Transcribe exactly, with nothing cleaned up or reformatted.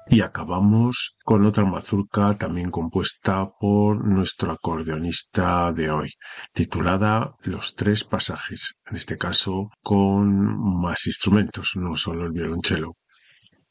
Y acabamos con otra mazurca también compuesta por nuestro acordeonista de hoy, titulada Los tres pasajes, en este caso con más instrumentos, no solo el violonchelo.